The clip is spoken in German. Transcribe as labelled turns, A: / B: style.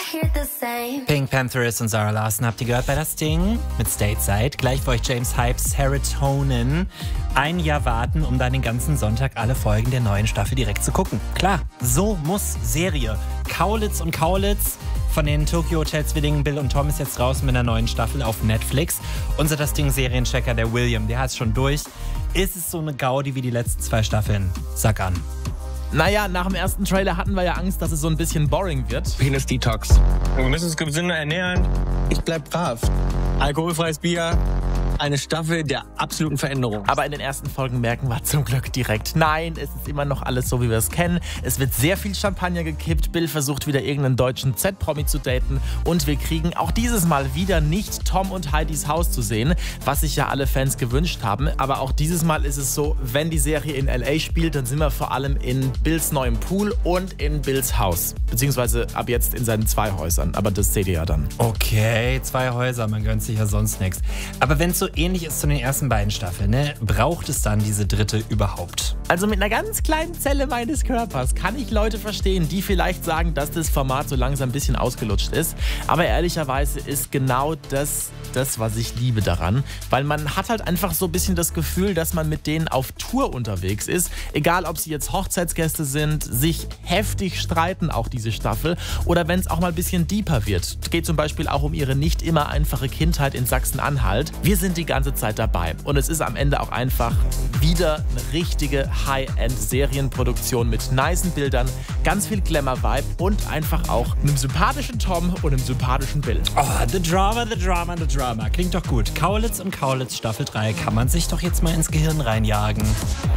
A: Pink Panthers und Zara Larsson habt ihr gehört bei Das Ding mit Stateside. Gleich für euch James Hypes Serotonin. Ein Jahr warten, um dann den ganzen Sonntag alle Folgen der neuen Staffel direkt zu gucken. Klar, so muss Serie. Kaulitz und Kaulitz von den Tokyo Hotel Zwillingen Bill und Tom ist jetzt raus mit einer neuen Staffel auf Netflix. Unser Das Ding Serienchecker, der William, der hat es schon durch. Ist es so eine Gaudi wie die letzten 2 Staffeln? Sag an.
B: Naja, nach dem ersten Trailer hatten wir ja Angst, dass es so ein bisschen boring wird.
C: Penis-Detox. Wir müssen uns gesünder ernähren. Ich bleib brav. Alkoholfreies Bier. Eine Staffel der absoluten Veränderung.
B: Aber in den ersten Folgen merken wir zum Glück direkt, nein, es ist immer noch alles so, wie wir es kennen. Es wird sehr viel Champagner gekippt, Bill versucht wieder irgendeinen deutschen Z-Promi zu daten und wir kriegen auch dieses Mal wieder nicht Tom und Heidis Haus zu sehen, was sich ja alle Fans gewünscht haben. Aber auch dieses Mal ist es so, wenn die Serie in L.A. spielt, dann sind wir vor allem in Bills neuem Pool und in Bills Haus. Beziehungsweise ab jetzt in seinen 2 Häusern, aber das seht ihr ja dann.
A: Okay, 2 Häuser, man gönnt sich ja sonst nichts. Aber wenn es so ähnlich ist zu den ersten beiden Staffeln, ne, braucht es dann diese dritte überhaupt?
B: Also mit einer ganz kleinen Zelle meines Körpers kann ich Leute verstehen, die vielleicht sagen, dass das Format so langsam ein bisschen ausgelutscht ist. Aber ehrlicherweise ist genau das, was ich liebe daran. Weil man hat halt einfach so ein bisschen das Gefühl, dass man mit denen auf Tour unterwegs ist. Egal, ob sie jetzt Hochzeitsgäste sind, sich heftig streiten, auch diese Staffel. Oder wenn es auch mal ein bisschen deeper wird. Es geht zum Beispiel auch um ihre nicht immer einfache Kindheit in Sachsen-Anhalt. Wir sind die ganze Zeit dabei. Und es ist am Ende auch einfach wieder eine richtige High-End-Serienproduktion mit nicen Bildern, ganz viel Glamour-Vibe und einfach auch einem sympathischen Tom und einem sympathischen Bill.
A: Oh, the drama, the drama, the drama. Klingt doch gut. Kaulitz und Kaulitz Staffel 3 kann man sich doch jetzt mal ins Gehirn reinjagen.